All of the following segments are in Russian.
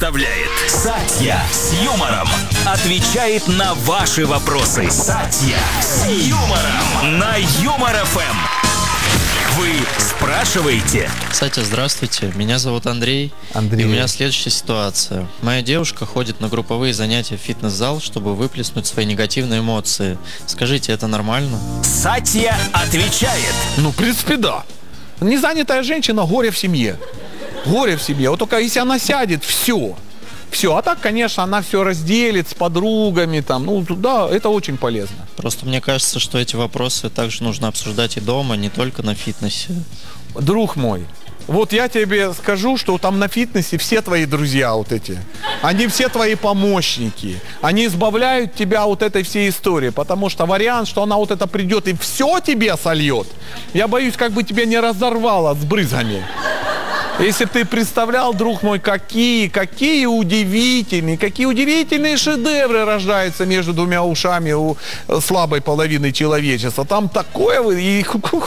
представляет Сатья с юмором. Отвечает на ваши вопросы. Сатья с юмором на Юмор ФМ. Вы спрашиваете? Сатя, здравствуйте. Меня зовут Андрей. И у меня следующая ситуация. Моя девушка ходит на групповые занятия в фитнес-зал, чтобы выплеснуть свои негативные эмоции. Скажите, это нормально? Сатья отвечает. Ну, в принципе, да. Незанятая женщина — горе в семье. Горе в семье. Вот только если она сядет, все. Все. А так, конечно, она все разделит с подругами. Там. Ну, да, это очень полезно. Просто мне кажется, что эти вопросы также нужно обсуждать и дома, не только на фитнесе. Друг мой, вот я тебе скажу, что там на фитнесе все твои друзья вот эти, они все твои помощники, они избавляют тебя от этой всей истории, потому что вариант, что она вот это придет и все тебе сольет, я боюсь, как бы тебя не разорвало с брызгами. Если бы ты представлял, друг мой, какие удивительные шедевры рождаются между двумя ушами у слабой половины человечества. Там такое, и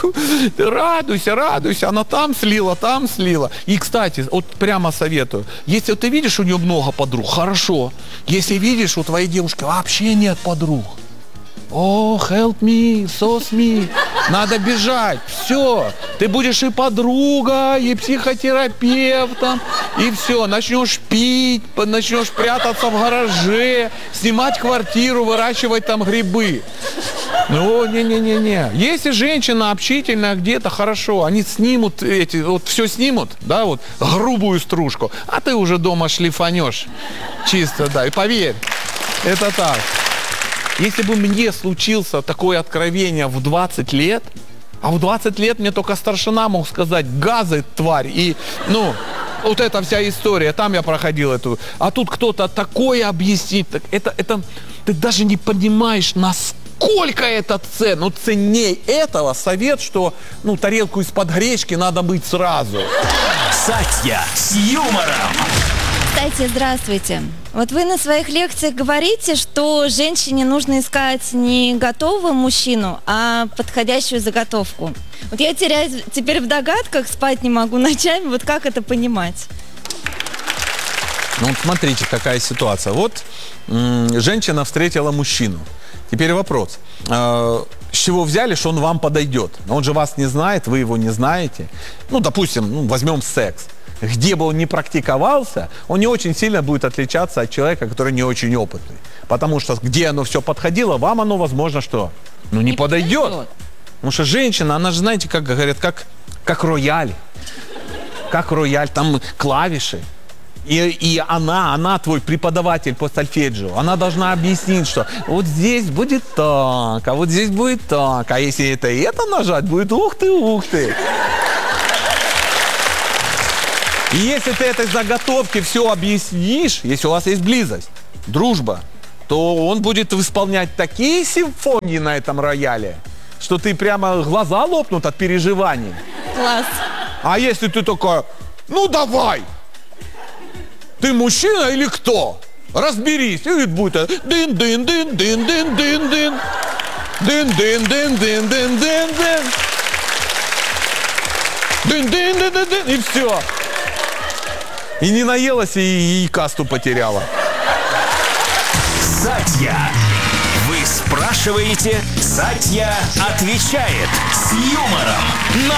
радуйся, она там слила. И, кстати, вот прямо советую, если ты видишь у нее много подруг, хорошо. Если видишь, у твоей девушки вообще нет подруг, help me, sauce me. Надо бежать. Все. Ты будешь и подруга, и психотерапевтом, и все. Начнешь пить, начнешь прятаться в гараже, снимать квартиру, выращивать там грибы. Ну, не. Если женщина общительная где-то, хорошо, они снимут все снимут, да, вот, грубую стружку, а ты уже дома шлифанешь. Чисто, да. И поверь, это так. Если бы мне случилось такое откровение в 20 лет, а в 20 лет мне только старшина мог сказать: газы, тварь, и, вот эта вся история, там я проходил эту, а тут кто-то такое объяснит, это ты даже не понимаешь, насколько это ценно, ценней этого совет, что, тарелку из-под гречки надо мыть сразу. Сатья с юмором. Кстати, здравствуйте. Вот вы на своих лекциях говорите, что женщине нужно искать не готового мужчину, а подходящую заготовку. Вот я теряюсь теперь в догадках, спать не могу ночами. Вот как это понимать? Ну, вот смотрите, какая ситуация. Вот женщина встретила мужчину. Теперь вопрос. С чего взяли, что он вам подойдет? Он же вас не знает, вы его не знаете. Допустим, возьмем секс. Где бы он ни практиковался, он не очень сильно будет отличаться от человека, который не очень опытный. Потому что где оно все подходило, вам оно, возможно, что? Не подойдет. Потому что женщина, она же, знаете, как говорят, как рояль. Как рояль, там клавиши. И она твой преподаватель по сольфеджио. Она должна объяснить, что вот здесь будет так, а вот здесь будет так. А если это нажать, будет ух ты. И если ты этой заготовке все объяснишь, если у вас есть близость, дружба, то он будет исполнять такие симфонии на этом рояле, что ты прямо глаза лопнут от переживаний. Класс. А если ты такая: давай, ты мужчина или кто? Разберись. И будет дын-дын-дын-дын-дын-дын-дын-дын. Дын-дын-дын-дын-дын-дын-дын. Дын-дын-дын-дын-дын. И все. И не наелась, и касту потеряла. Сатья. Вы спрашиваете, Сатья отвечает с юмором на